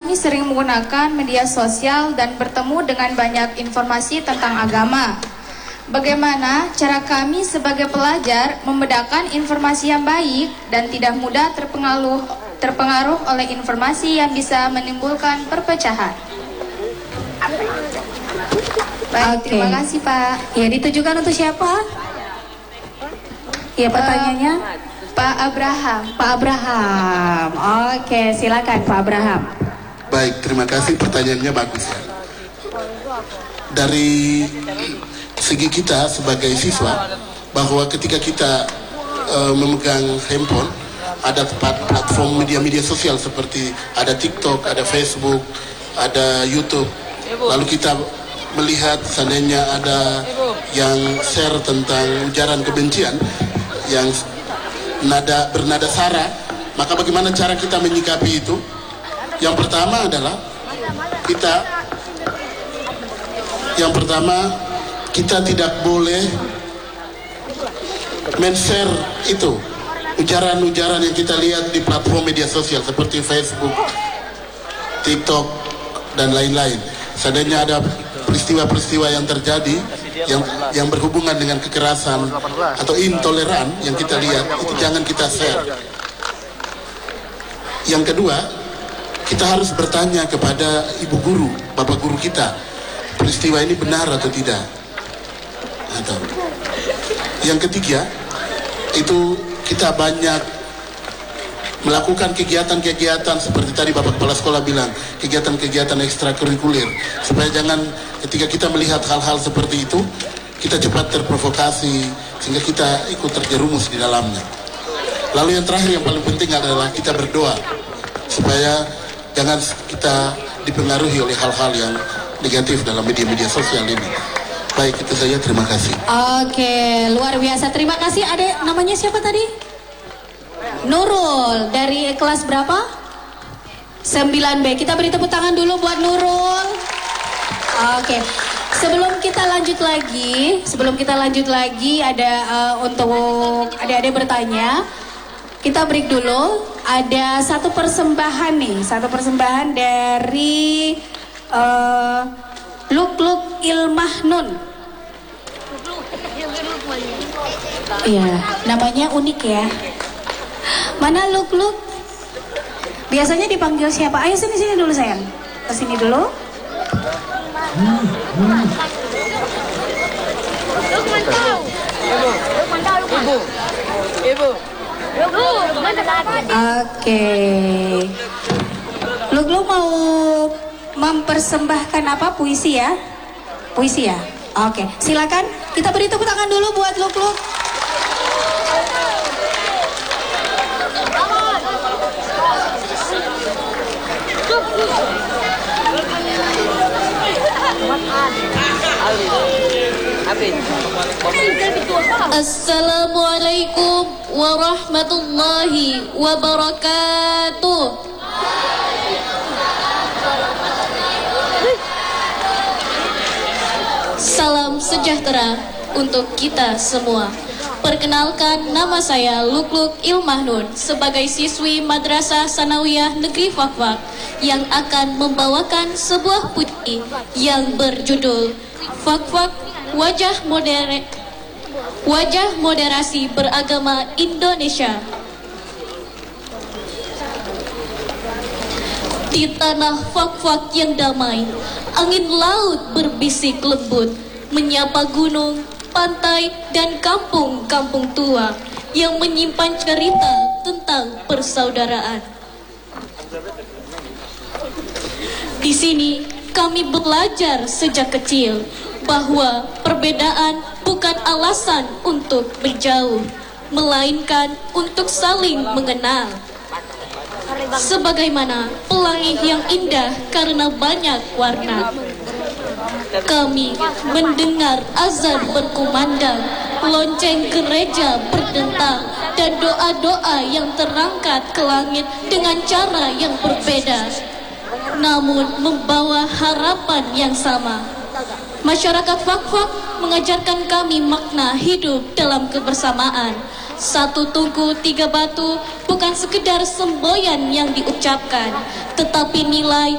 kami sering menggunakan media sosial dan bertemu dengan banyak informasi tentang agama. Bagaimana cara kami sebagai pelajar membedakan informasi yang baik dan tidak mudah terpengaruh oleh informasi yang bisa menimbulkan perpecahan? Baik, terima kasih Pak. Ya, ditujukan untuk siapa? Ya, pertanyaannya Pak Abraham. Pak Abraham. Oke, silakan Pak Abraham. Baik, terima kasih, pertanyaannya bagus ya. Dari segi kita sebagai siswa, bahwa ketika kita memegang handphone, ada platform media-media sosial seperti ada TikTok, ada Facebook, ada YouTube. Lalu kita melihat seandainya ada yang share tentang ujaran kebencian yang bernada sara, maka bagaimana cara kita menyikapi itu? Yang pertama adalah kita tidak boleh men-share itu ujaran-ujaran yang kita lihat di platform media sosial seperti Facebook, TikTok, dan lain-lain. Seandainya ada peristiwa-peristiwa yang terjadi yang berhubungan dengan kekerasan atau intoleran yang kita lihat, itu jangan kita share. Yang kedua, kita harus bertanya kepada ibu guru, bapak guru kita, peristiwa ini benar atau tidak. Atau yang ketiga, itu kita banyak melakukan kegiatan-kegiatan seperti tadi Bapak Kepala Sekolah bilang, kegiatan-kegiatan ekstrakurikuler, supaya jangan ketika kita melihat hal-hal seperti itu, kita cepat terprovokasi sehingga kita ikut terjerumus di dalamnya. Lalu yang terakhir yang paling penting adalah kita berdoa supaya jangan kita dipengaruhi oleh hal-hal yang negatif dalam media-media sosial ini. Baik, itu saja, terima kasih. Oke, luar biasa. Terima kasih. Ada namanya siapa tadi? Nurul, dari kelas berapa? 9B. Kita beri tepuk tangan dulu buat Nurul. Oke. Sebelum kita lanjut lagi ada untuk adik-adik bertanya. Kita break dulu. Ada satu persembahan dari Lukluk Ilmahnun. Iya, namanya unik ya. Mana Lukluk? Biasanya dipanggil siapa? Ayo sini dulu sayang. Kesini dulu. Ibu. Oke. Lukluk mau mempersembahkan apa? Puisi ya? Puisi ya? Oke, silakan. Kita beri tepuk tangan dulu buat Lukluk. Assalamualaikum warahmatullahi wabarakatuh. Salam sejahtera untuk kita semua. Perkenalkan, nama saya Lukluk Ilmahnun sebagai siswi Madrasah Sanawiyah Negeri Fakfak yang akan membawakan sebuah puisi yang berjudul Fakfak Wajah Moderasi Beragama Indonesia. Di tanah Fakfak yang damai, angin laut berbisik lembut, menyapa gunung, pantai, dan kampung-kampung tua yang menyimpan cerita tentang persaudaraan. Di sini kami belajar sejak kecil bahwa perbedaan bukan alasan untuk menjauh, melainkan untuk saling mengenal. Sebagaimana pelangi yang indah karena banyak warna. Kami mendengar azan berkumandang, lonceng gereja berdentang, dan doa-doa yang terangkat ke langit dengan cara yang berbeda, namun membawa harapan yang sama. Masyarakat Fakfak mengajarkan kami makna hidup dalam kebersamaan. Satu tugu tiga batu bukan sekedar semboyan yang diucapkan, tetapi nilai